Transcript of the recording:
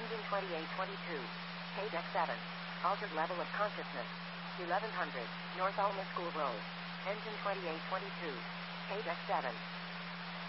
Engine 2822. Page X7. Altered level of consciousness. 1100. North Alma School Road. Engine 2822. Page X7.